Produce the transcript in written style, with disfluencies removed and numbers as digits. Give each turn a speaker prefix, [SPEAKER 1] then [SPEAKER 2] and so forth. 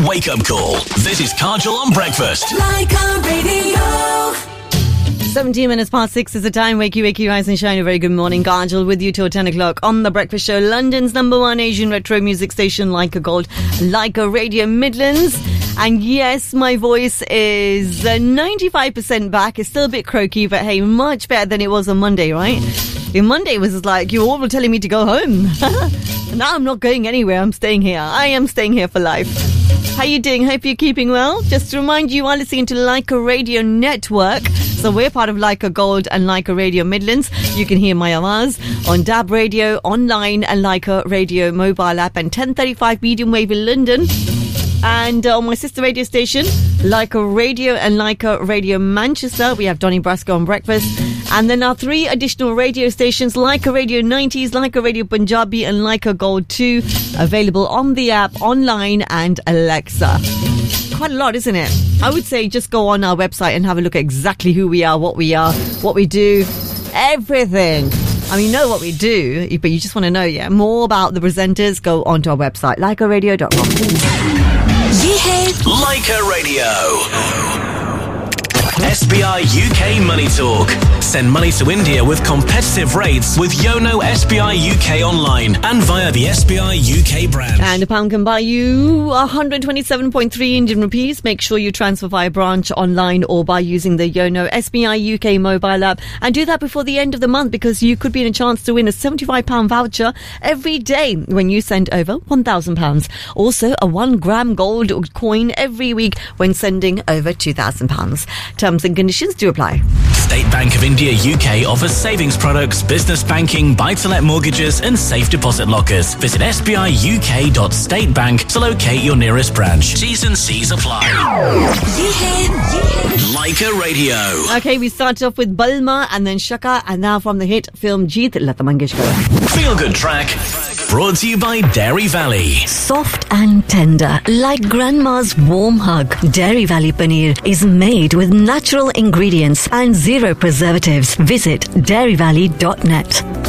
[SPEAKER 1] wake-up call. This is Kajal on breakfast.
[SPEAKER 2] Laika Radio.
[SPEAKER 3] 17 minutes past 6 is the time. Wakey, rise and shine. A very good morning. Kajal with you till 10 o'clock on The Breakfast Show. London's #1 Asian retro music station, Laika Gold, Laika Radio Midlands. And yes, my voice is 95% back. It's still a bit croaky, but hey, much better than it was on Monday, right? Monday was like, you all were telling me to go home. Now I'm not going anywhere. I'm staying here. I am staying here for life. How you doing? Hope you're keeping well. Just to remind you are listening to Laika Radio Network. So we're part of Laika Gold and Laika Radio Midlands. You can hear my Awaz on DAB Radio, online, and Laika Radio mobile app, and 1035 medium wave in London. And on my sister radio station, Laika Radio and Laika Radio Manchester, we have Donny Brasco on breakfast. And then our 3 additional radio stations, Laika Radio 90s, Laika Radio Punjabi, and Laika Gold 2, available on the app, online, and Alexa. Quite a lot, isn't it? I would say just go on our website and have a look at exactly who we are, what we do, everything. I mean, you know what we do, but you just want to know, more about the presenters, go onto our website, laikaradio.com.
[SPEAKER 2] Ye hai
[SPEAKER 1] Laika Radio. SBI UK Money Talk. Send money to India with competitive rates with Yono SBI UK online and via the SBI UK branch.
[SPEAKER 3] And a pound can buy you 127.3 Indian rupees. Make sure you transfer via branch, online, or by using the Yono SBI UK mobile app. And do that before the end of the month, because you could be in a chance to win a £75 voucher every day when you send over £1,000. Also, a 1 gram gold coin every week when sending over £2,000. Terms and conditions do apply.
[SPEAKER 1] State Bank of India UK offers savings products, business banking, buy-to-let mortgages and safe deposit lockers. Visit sbiuk.statebank to locate your nearest branch. T's and C's apply. Laika Radio.
[SPEAKER 3] Okay, we started off with Balma and then Shaka, and now from the hit film Jeet, Lata Mangeshkar.
[SPEAKER 1] Feel good track. Brought to you by Dairy Valley.
[SPEAKER 4] Soft and tender, like grandma's warm hug. Dairy Valley Paneer is made with natural ingredients and 0 preservatives. Visit dairyvalley.net.